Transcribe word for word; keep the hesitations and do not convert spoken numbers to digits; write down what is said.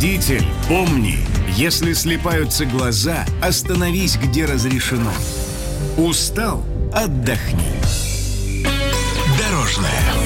Водитель, помни, если слипаются глаза, остановись, где разрешено. Устал? Отдохни. Дорожная.